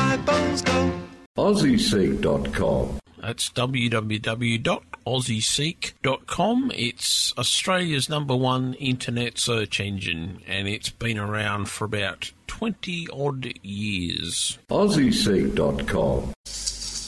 my bones go. AussieSeek.com. That's www.aussieseek.com. It's Australia's #1 internet search engine, and it's been around for about 20-odd years. AussieSeek.com.